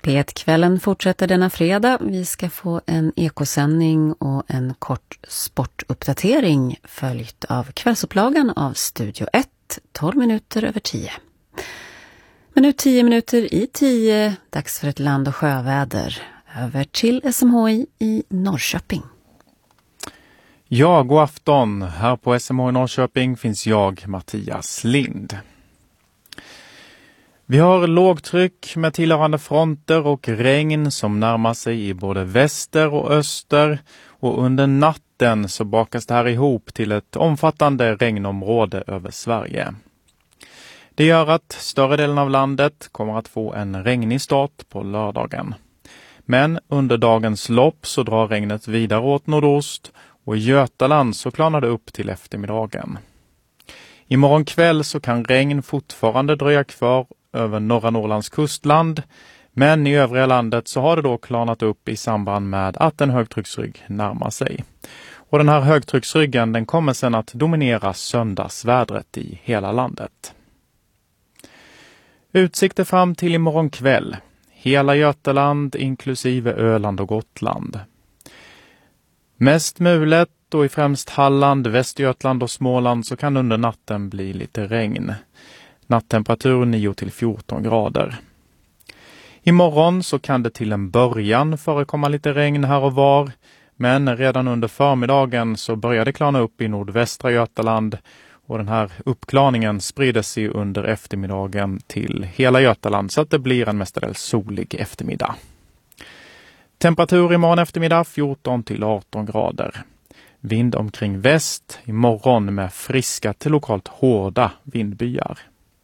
P1-kvällen fortsätter denna fredag. Vi ska få en ekosändning och en kort sportuppdatering följt av kvällsupplagan av Studio 1, 12 minuter över 10. Men nu 10 minuter i 10, dags för ett land- och sjöväder. Över till SMHI i Norrköping. Ja, god afton. Här på SMHI Norrköping finns jag, Mattias Lind. Vi har lågtryck med tillhörande fronter och regn som närmar sig i både väster och öster, och under natten så bakas det här ihop till ett omfattande regnområde över Sverige. Det gör att större delen av landet kommer att få en regnig start på lördagen. Men under dagens lopp så drar regnet vidare åt nordost, och i Götaland så klarnar det upp till eftermiddagen. Imorgon kväll så kan regn fortfarande dröja kvar över norra Norrlands kustland, men i övriga landet så har det då klarnat upp i samband med att en högtrycksrygg närmar sig. Och den här högtrycksryggen den kommer sedan att dominera söndagsvädret i hela landet. Utsikter fram till imorgon kväll. Hela Götaland inklusive Öland och Gotland. Mest mulet och i främst Halland, Västergötland och Småland så kan under natten bli lite regn. Nattemperatur 9-14 grader. Imorgon så kan det till en början förekomma lite regn här och var, men redan under förmiddagen så börjar det klarna upp i nordvästra Götaland, och den här uppklarningen sprider sig under eftermiddagen till hela Götaland så att det blir en mestadels solig eftermiddag. Temperatur imorgon eftermiddag 14-18 grader. Vind omkring väst imorgon med friska till lokalt hårda vindbyar.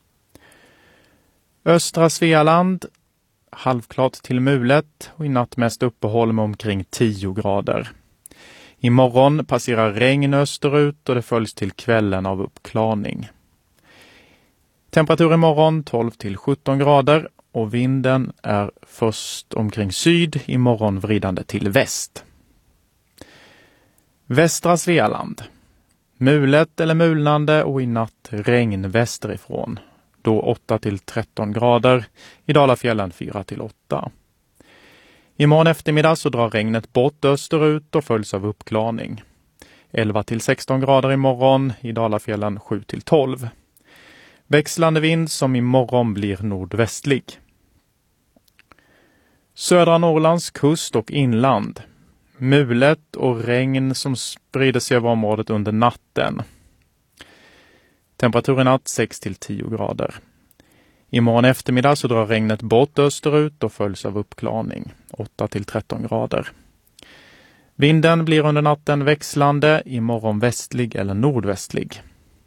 Östra Svealand halvklart till mulet och i natt mest uppehåll med omkring 10 grader. Imorgon passerar regn österut och det följs till kvällen av uppklarning. Temperatur imorgon 12-17 grader och vinden är först omkring syd, imorgon vridande till väst. Västra Svealand. Mulet eller mulnande och i natt regn västerifrån. Då 8-13 grader, i Dalafjällen 4-8. Imorgon eftermiddag så drar regnet bort österut och följs av uppklarning. 11-16 grader imorgon, i Dalafjällen 7-12. Växlande vind som imorgon blir nordvästlig. Södra Norrlands kust och inland. Mulet och regn som sprider sig över området under natten. Temperatur i natt 6-10 grader. Imorgon eftermiddag så drar regnet bort österut och följs av uppklarning. 8-13 grader. Vinden blir under natten växlande, imorgon västlig eller nordvästlig.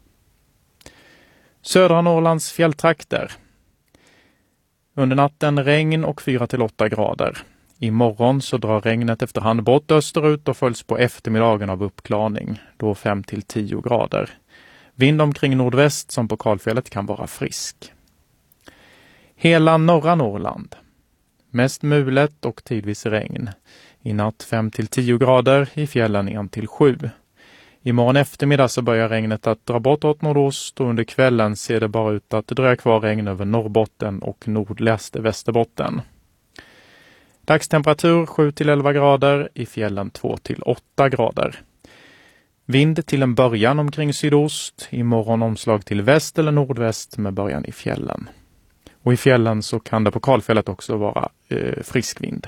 Södra Norrlands fjälltrakter. Under natten regn och 4-8 grader. Imorgon så drar regnet efterhand bort österut och följs på eftermiddagen av uppklarning. Då 5-10 grader. Vind omkring nordväst som på Kalfjället kan vara frisk. Hela norra Norrland. Mest mulet och tidvis regn. I natt 5-10 grader, i fjällen 1-7. Imorgon eftermiddag så börjar regnet att dra bort åt nordost och under kvällen ser det bara ut att det dröjer kvar regn över Norrbotten och nordligaste Västerbotten. Dagstemperatur 7-11 grader, i fjällen 2-8 grader. Vind till en början omkring sydost, imorgon omslag till väst eller nordväst med början i fjällen. Och i fjällen så kan det på Kalfjället också vara frisk vind.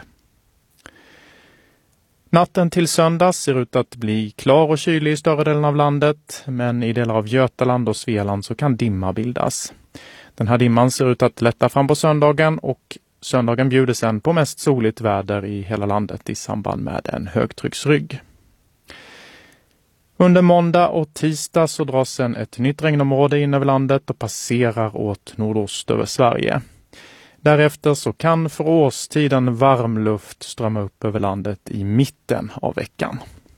Natten till söndag ser ut att bli klar och kylig i större delen av landet, men i delar av Götaland och Svealand så kan dimma bildas. Den här dimman ser ut att lätta fram på söndagen och söndagen bjuder sen på mest soligt väder i hela landet i samband med en högtrycksrygg. Under måndag och tisdag så dras sen ett nytt regnområde in över landet och passerar åt nordost över Sverige. Därefter så kan för årstiden varm luft strömma upp över landet i mitten av veckan.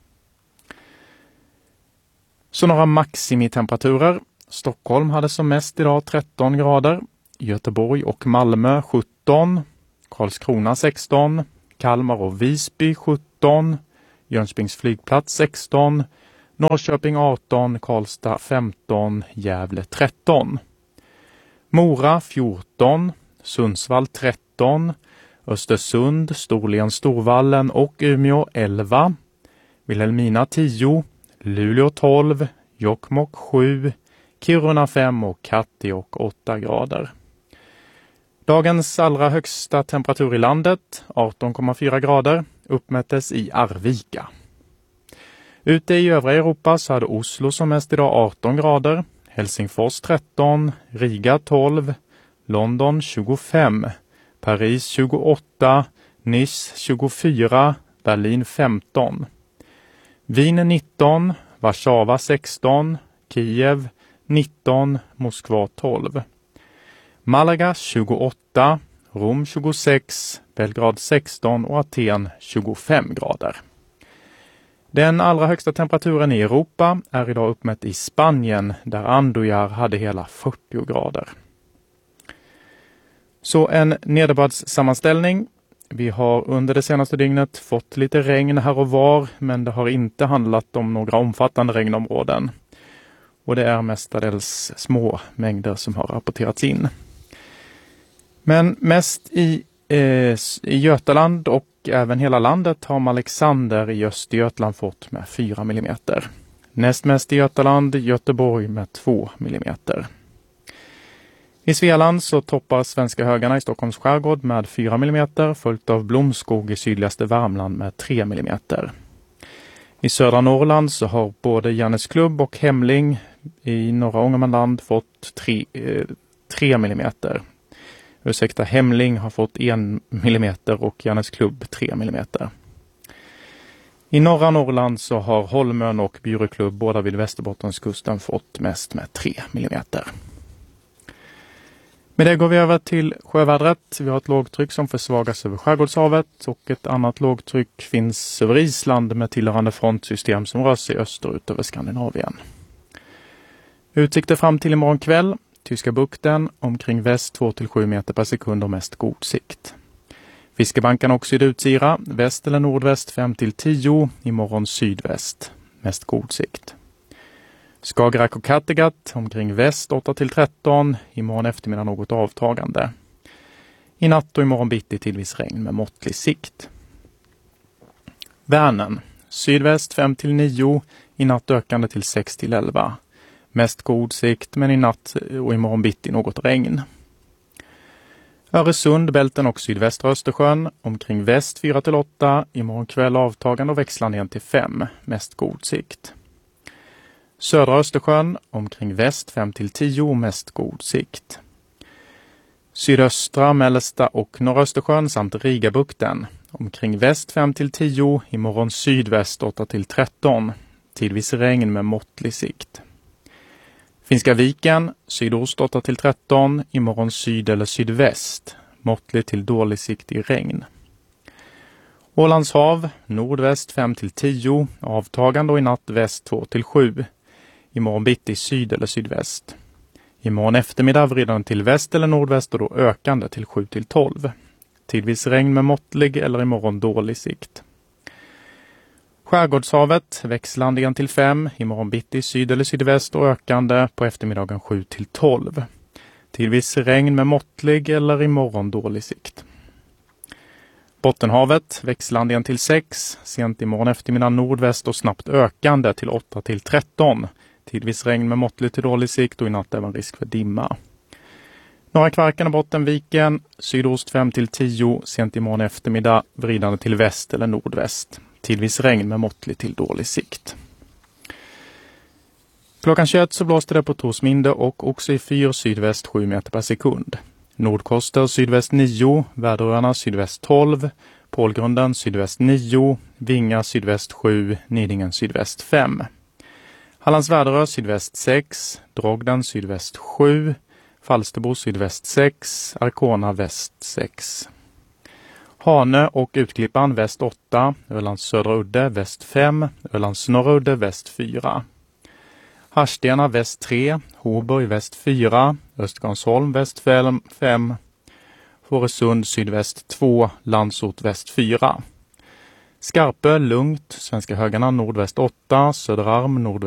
Så några maximitemperaturer. Stockholm hade som mest idag 13 grader. Göteborg och Malmö 17. Karlskrona 16. Kalmar och Visby 17. Jönköpings flygplats 16. Norrköping 18. Karlstad 15. Gävle 13. Mora 14. Sundsvall 13. Östersund, Storlien, Storvallen och Umeå 11, Vilhelmina 10, Luleå 12, Jokkmokk 7, Kiruna 5 och Katteåk 8 grader. Dagens allra högsta temperatur i landet, 18,4 grader, uppmättes i Arvika. Ute i övriga Europa så hade Oslo som mest idag 18 grader, Helsingfors 13, Riga 12, London 25, Paris 28, Nice 24, Berlin 15, Wien 19, Warszawa 16, Kiev 19, Moskva 12, Malaga 28, Rom 26, Belgrad 16 och Aten 25 grader. Den allra högsta temperaturen i Europa är idag uppmätt i Spanien där Andújar hade hela 40 grader. Så en nederbördssammanställning. Vi har under det senaste dygnet fått lite regn här och var, men det har inte handlat om några omfattande regnområden. Och det är mestadels små mängder som har rapporterats in. Men mest i Götaland och även hela landet har Alexander i Östergötland fått med 4 mm. Näst mest i Götaland, Göteborg med 2 mm. I Svealand så toppar Svenska högarna i Stockholms skärgård med 4 mm, följt av Blomskog i sydligaste Värmland med 3 mm. I södra Norrland så har både Janesklubb och Hemling i norra Ångermanland fått 3 mm. Hemling har fått 1 mm och Janesklubb 3 mm. I norra Norrland så har Holmön och Bjureklubb båda vid Västerbottenskusten fått mest med 3 mm. Med det går vi över till sjövädret. Vi har ett lågtryck som försvagas över Skärgårdshavet och ett annat lågtryck finns över Island med tillhörande frontsystem som rör sig österut över Skandinavien. Utsikter fram till imorgon kväll. Tyska bukten omkring väst 2-7 meter per sekund och mest god sikt. Fiskebanken och Sydutsira, väst eller nordväst 5-10, imorgon sydväst, mest god sikt. Skagerrak och Kattegatt omkring väst 8-13, imorgon eftermiddag något avtagande. I natt och imorgon bitti tillvis regn med måttlig sikt. Vänern, sydväst 5-9, i natt ökande till 6-11. Mest god sikt men i natt och imorgon bitti något regn. Öresund, Bälten och sydvästra Östersjön omkring väst 4-8, imorgon kväll avtagande och växlande 1-5, mest god sikt. Södra Östersjön omkring väst 5-10, mest god sikt. Sydöstra, mellersta och norra Östersjön samt Rigabukten omkring väst 5-10, imorgon sydväst 8-13, tidvis regn med måttlig sikt. Finska viken, sydost 8-13, imorgon syd eller sydväst, måttlig till dålig sikt i regn. Ålands hav, nordväst 5-10, avtagande och i natt väst 2-7, imorgon bitti syd eller sydväst. Imorgon eftermiddag vridande till väst eller nordväst och då ökande till 7-12. Tidvis regn med måttlig eller imorgon dålig sikt. Skärgårdshavet, växlande 1-5, imorgon bitti syd eller sydväst och ökande på eftermiddagen 7-12. Tidvis regn med måttlig eller imorgon dålig sikt. Bottenhavet, växlande 1-6, sent imorgon eftermiddag nordväst och snabbt ökande till 8-13. Tidvis regn med måttlig till dålig sikt och i natt även risk för dimma. Norra Kvarken och Bottenviken, sydost 5-10, sent imorgon eftermiddag vridande till väst eller nordväst. Tidvis regn med måttlig till dålig sikt. Klockan 21 så blåste det på Torsminde och också i fyr sydväst 7 meter per sekund. Nordkoster sydväst 9, Väderöarna sydväst 12, Pålgrunden sydväst 9, Vinga sydväst 7, Nidingen sydväst 5. Hallands Väderö sydväst 6, Drogden sydväst 7, Falsterbo sydväst 6, Arkona väst 6. Hanö och Utklippan väst 8, Ölands södra udde väst 5, Ölands norra udde väst 4. Harstena väst 3, Håborg väst 4, Östgansholm väst 5, Fårösund sydväst 2, Landsort väst 4. Skarpö lugnt, Svenska högarna nordväst 8, Söderarm nordväst